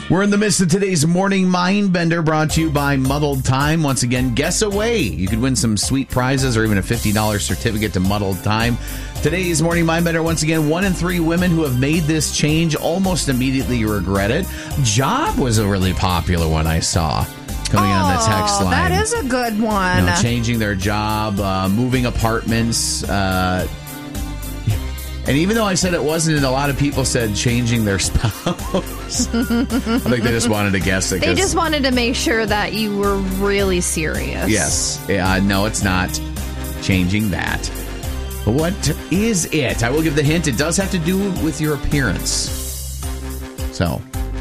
We're in the midst of today's Morning Mindbender, brought to you by Muddled Time. Once again, guess away. You could win some sweet prizes or even a $50 certificate to Muddled Time. Today's Morning Mindbender, once again, 1 in 3 women who have made this change almost immediately regret it. Job was a really popular one I saw coming on the text line. That is a good one. You know, changing their job, moving apartments, and even though I said it wasn't, and a lot of people said changing their spouse. I think they just wanted to guess it. They just wanted to make sure that you were really serious. Yes. No, it's not changing that. But what is it? I will give the hint. It does have to do with your appearance. So.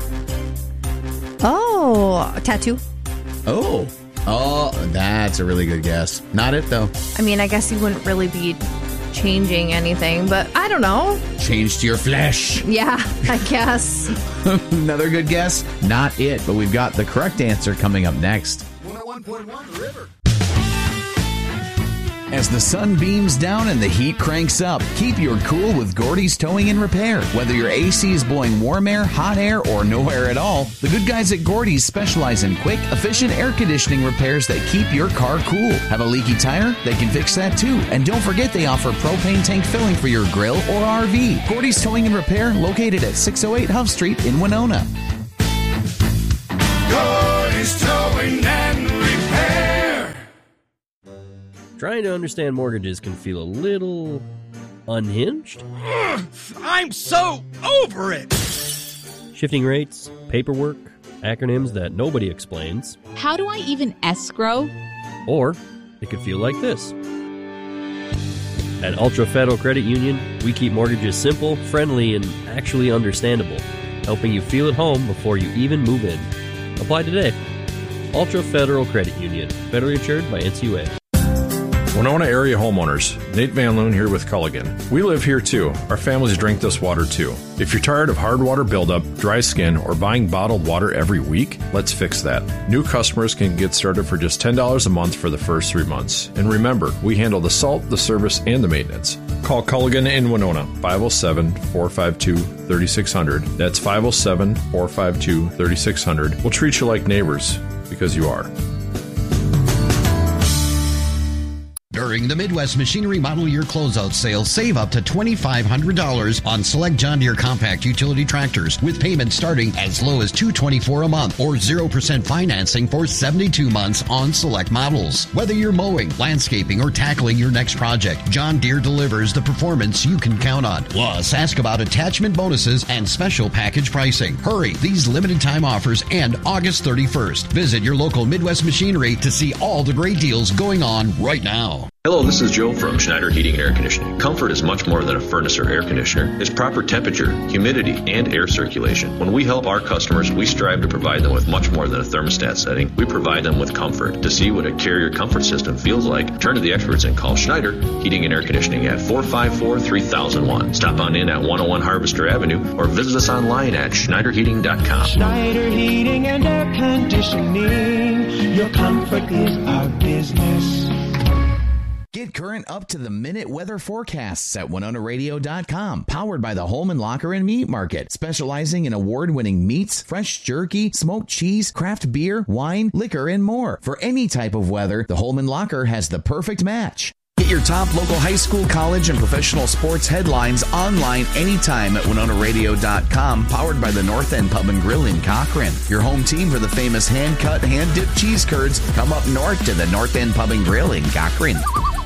Oh, a tattoo. Oh, that's a really good guess. Not it, though. I mean, I guess you wouldn't really be changing anything, but I don't know. Change to your flesh. Yeah, I guess. Another good guess. Not it, but we've got the correct answer coming up next. 101.1 The River. As the sun beams down and the heat cranks up, keep your cool with Gordy's Towing and Repair. Whether your AC is blowing warm air, hot air, or no air at all, the good guys at Gordy's specialize in quick, efficient air conditioning repairs that keep your car cool. Have a leaky tire? They can fix that too. And don't forget they offer propane tank filling for your grill or RV. Gordy's Towing and Repair, located at 608 Huff Street in Winona. Gordy's Towing and Repair. Trying to understand mortgages can feel a little unhinged. I'm so over it. Shifting rates, paperwork, acronyms that nobody explains. How do I even escrow? Or it could feel like this. At Ultra Federal Credit Union, we keep mortgages simple, friendly, and actually understandable, helping you feel at home before you even move in. Apply today. Ultra Federal Credit Union, federally insured by NCUA. Winona area homeowners, Nate Van Loon here with Culligan. We live here too. Our families drink this water too. If you're tired of hard water buildup, dry skin, or buying bottled water every week, let's fix that. New customers can get started for just $10 a month for the first 3 months. And remember, we handle the salt, the service, and the maintenance. Call Culligan in Winona, 507-452-3600. That's 507-452-3600. We'll treat you like neighbors, because you are. During the Midwest Machinery Model Year Closeout Sale, save up to $2,500 on select John Deere compact utility tractors with payments starting as low as $224 a month or 0% financing for 72 months on select models. Whether you're mowing, landscaping, or tackling your next project, John Deere delivers the performance you can count on. Plus, ask about attachment bonuses and special package pricing. Hurry, these limited time offers end August 31st. Visit your local Midwest Machinery to see all the great deals going on right now. Hello, this is Joe from Schneider Heating and Air Conditioning. Comfort is much more than a furnace or air conditioner. It's proper temperature, humidity, and air circulation. When we help our customers, we strive to provide them with much more than a thermostat setting. We provide them with comfort. To see what a Carrier comfort system feels like, turn to the experts and call Schneider Heating and Air Conditioning at 454-3001. Stop on in at 101 Harvester Avenue or visit us online at schneiderheating.com. Schneider Heating and Air Conditioning. Your comfort is our business. Get current up-to-the-minute weather forecasts at WinonaRadio.com. Powered by the Holman Locker and Meat Market. Specializing in award-winning meats, fresh jerky, smoked cheese, craft beer, wine, liquor, and more. For any type of weather, the Holman Locker has the perfect match. Get your top local high school, college, and professional sports headlines online anytime at WinonaRadio.com. Powered by the North End Pub and Grill in Cochrane. Your home team for the famous hand-cut, hand-dipped cheese curds. Come up north to the North End Pub and Grill in Cochrane.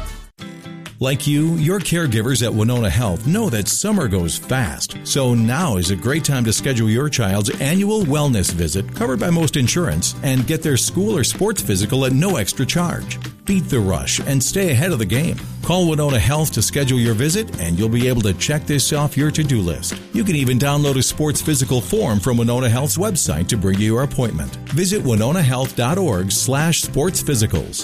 Like you, your caregivers at Winona Health know that summer goes fast. So now is a great time to schedule your child's annual wellness visit, covered by most insurance, and get their school or sports physical at no extra charge. Beat the rush and stay ahead of the game. Call Winona Health to schedule your visit, and you'll be able to check this off your to-do list. You can even download a sports physical form from Winona Health's website to bring you your appointment. Visit winonahealth.org/sportsphysicals.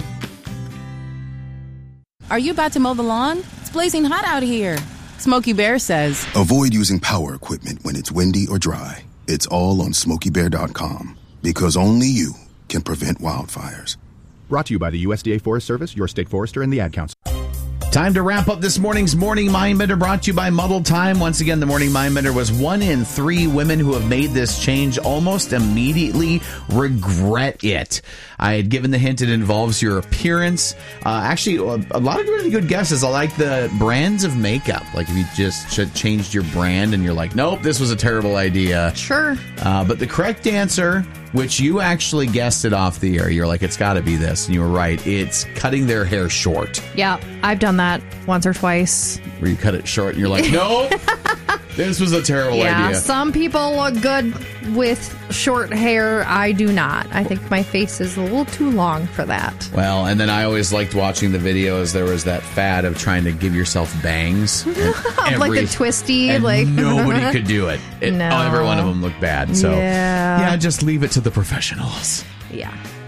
Are you about to mow the lawn? It's blazing hot out here. Smokey Bear says, avoid using power equipment when it's windy or dry. It's all on SmokeyBear.com, because only you can prevent wildfires. Brought to you by the USDA Forest Service, your state forester, and the Ad Council. Time to wrap up this morning's Morning Mindbender, brought to you by Muddled Time. Once again, the Morning Mindbender was 1 in 3 women who have made this change almost immediately regret it. I had given the hint it involves your appearance. Actually, a lot of really good guesses. I like the brands of makeup. Like if you just changed your brand and you're like, nope, this was a terrible idea. Sure. But the correct answer, which you actually guessed it off the air, you're like, it's got to be this. And you were right. It's cutting their hair short. Yeah, I've done that once or twice. Where you cut it short and you're like, nope, this was a terrible idea. Yeah, some people look good with short hair. I do not. I think my face is a little too long for that. Well, and then I always liked watching the videos. There was that fad of trying to give yourself bangs. Like the twisty. And like nobody could do it. No. Every one of them looked bad. So yeah, just leave it to the professionals. Yeah.